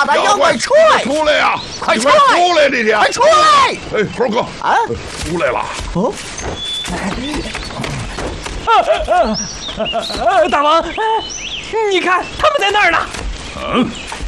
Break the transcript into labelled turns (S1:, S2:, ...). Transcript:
S1: 大胆妖怪，出来！
S2: 出来呀！
S1: 快出来！
S2: 出来，你
S1: 快出来！
S2: 哎，猴哥
S1: 啊，
S2: 出来了！
S1: 哦，
S3: 大王，你看他们在那儿呢。